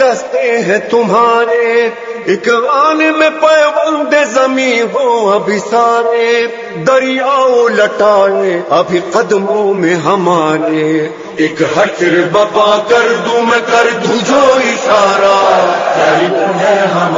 रास्ते हैं तुम्हारे, इकरार में पैबंद जमी हो अभी सारे, दरियाओ लटाए अभी कदमों में हमारे। एक हश्र बपा कर दूं मैं, कर दूं जो इशारा, है